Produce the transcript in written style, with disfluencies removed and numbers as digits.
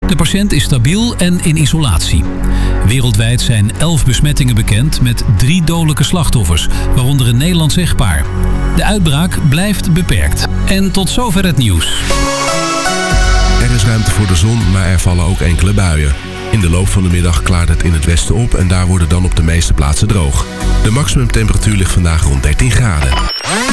De patiënt is stabiel en in isolatie. Wereldwijd zijn 11 besmettingen bekend met 3 dodelijke slachtoffers, waaronder een Nederlands echtpaar. De uitbraak blijft beperkt. En tot zover het nieuws. Er is ruimte voor de zon, maar er vallen ook enkele buien. In de loop van de middag klaart het in het westen op en daar wordt het dan op de meeste plaatsen droog. De maximumtemperatuur ligt vandaag rond 13 graden.